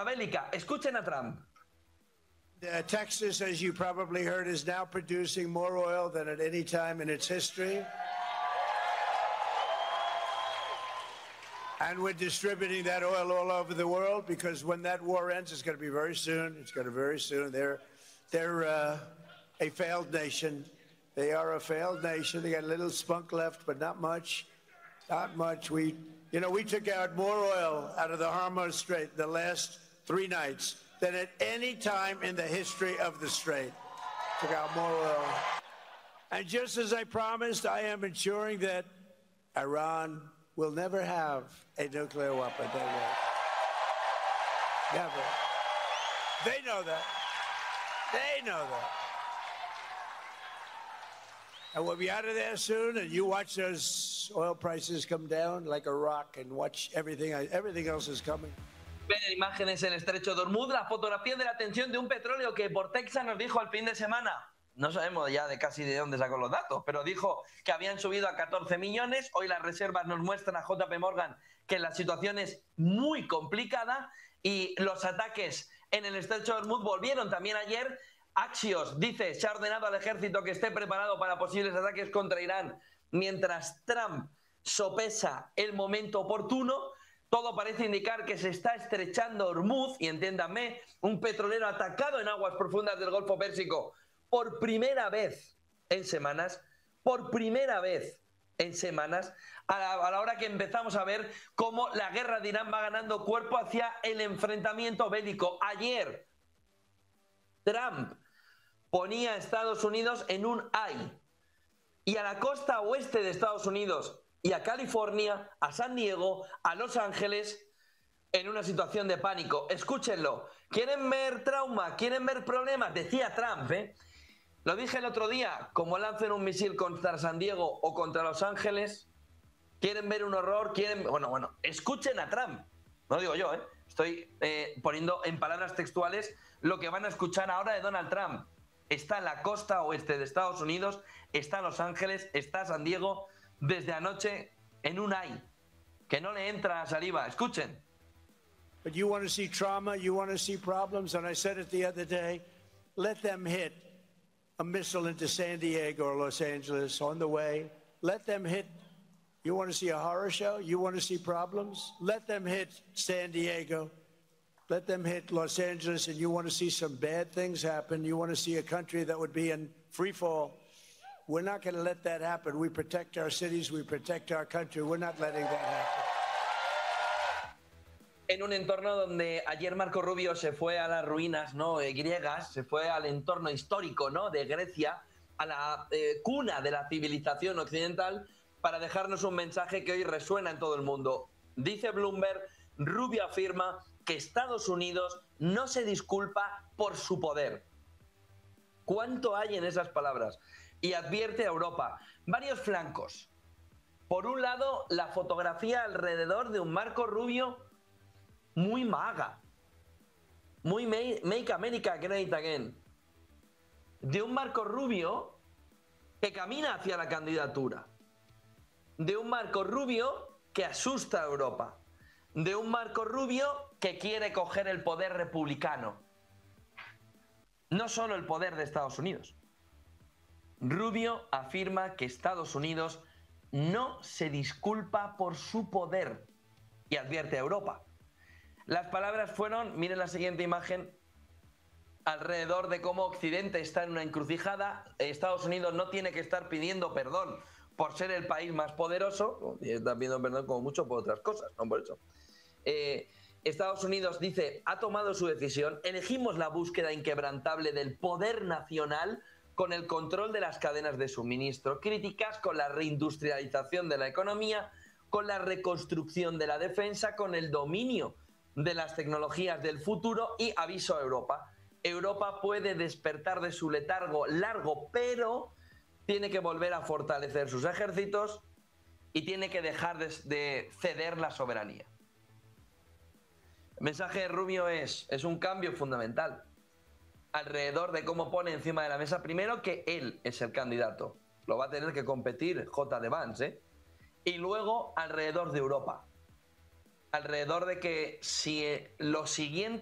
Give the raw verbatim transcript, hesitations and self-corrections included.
guerra bélica. Escuchen a Trump. Uh, Texas, as you probably heard, is now producing more oil than at any time in its history. And we're distributing that oil all over the world because when that war ends, it's going to be very soon. It's going to be very soon. They're, they're uh, a failed nation. They are a failed nation. They got a little spunk left, but not much. Not much. We, you know, we took out more oil out of the Hormuz Strait the last three nights than at any time in the history of the Strait. Took out more oil. And just as I promised, I am ensuring that Iran will never have a nuclear weapon. They will. Never. They know that. They know that. And we'll be out of there soon, and you watch those oil prices come down like a rock and watch everything, everything else is coming. Ven imágenes en el estrecho de Hormuz, la fotografía de la tensión de un petróleo que por Texas nos dijo el fin de semana. No sabemos ya de casi de dónde sacó los datos, pero dijo que habían subido a catorce millones. Hoy las reservas nos muestran a J P Morgan que la situación es muy complicada y los ataques en el estrecho de Hormuz volvieron también ayer. Axios dice, se ha ordenado al ejército que esté preparado para posibles ataques contra Irán, mientras Trump sopesa el momento oportuno. Todo parece indicar que se está estrechando Hormuz, y entiéndanme, un petrolero atacado en aguas profundas del Golfo Pérsico por primera vez en semanas, por primera vez en semanas, a la, a la hora que empezamos a ver cómo la guerra de Irán va ganando cuerpo hacia el enfrentamiento bélico. Ayer, Trump ponía a Estados Unidos en un ay, y a la costa oeste de Estados Unidos y a California, a San Diego, a Los Ángeles, en una situación de pánico. Escúchenlo. ¿Quieren ver trauma? ¿Quieren ver problemas? Decía Trump, ¿eh? Lo dije el otro día, como lancen un misil contra San Diego o contra Los Ángeles, ¿quieren ver un horror? ¿Quieren...? Bueno, bueno, escuchen a Trump. No digo yo, ¿eh? Estoy eh, poniendo en palabras textuales lo que van a escuchar ahora de Donald Trump. Está en la costa oeste de Estados Unidos, está Los Ángeles, está San Diego, desde anoche en un ay, que no le entra saliva. Escuchen. But you want to see trauma, you want to see problems, and I said it the other day, let them hit a missile into San Diego or Los Angeles on the way. Let them hit. You want to see a horror show? You want to see problems? Let them hit San Diego. Let them hit Los Angeles, and you want to see some bad things happen. You want to see a country that would be in free fall. We're not going to let that happen. We protect our cities. We protect our country. We're not letting that happen. En un entorno donde ayer Marco Rubio se fue a las ruinas, ¿no?, eh, griegas, se fue al entorno histórico, ¿no?, de Grecia, a la eh, cuna de la civilización occidental, para dejarnos un mensaje que hoy resuena en todo el mundo. Dice Bloomberg, Rubio afirma que Estados Unidos no se disculpa por su poder. ¿Cuánto hay en esas palabras? Y advierte a Europa varios flancos. Por un lado, la fotografía alrededor de un Marco Rubio muy maga, muy Make America Great Again, de un Marco Rubio que camina hacia la candidatura, de un Marco Rubio que asusta a Europa, de un Marco Rubio que quiere coger el poder republicano, no solo el poder de Estados Unidos. Rubio afirma que Estados Unidos no se disculpa por su poder y advierte a Europa. Las palabras fueron, miren la siguiente imagen, alrededor de cómo Occidente está en una encrucijada. Estados Unidos no tiene que estar pidiendo perdón por ser el país más poderoso, y está pidiendo perdón como mucho por otras cosas, no por eso. Eh, Estados Unidos dice, ha tomado su decisión, elegimos la búsqueda inquebrantable del poder nacional con el control de las cadenas de suministro, críticas con la reindustrialización de la economía, con la reconstrucción de la defensa, con el dominio de las tecnologías del futuro, y aviso a Europa. Europa puede despertar de su letargo largo, pero tiene que volver a fortalecer sus ejércitos y tiene que dejar de, de ceder la soberanía. El mensaje de Rubio es, es un cambio fundamental alrededor de cómo pone encima de la mesa, primero, que él es el candidato. Lo va a tener que competir J D Vance, ¿eh? Y luego alrededor de Europa. Alrededor de que si lo siguiente